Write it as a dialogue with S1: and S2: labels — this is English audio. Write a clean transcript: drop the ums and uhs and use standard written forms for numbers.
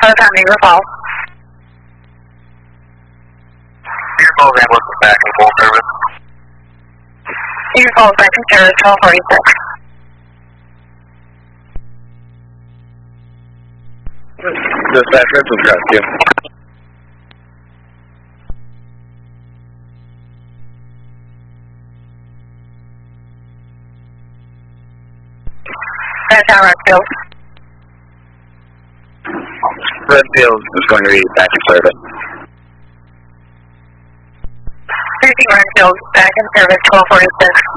S1: time Beaver Falls.
S2: Beaver Falls ambulance is back in full service.
S1: Beaver Falls back in service, 1246.
S2: Dispatch, Redfield Drive, Kim.
S1: Downtown Redfield.
S2: Redfield is going to be back in service.
S1: Redfield, back in service, 1246.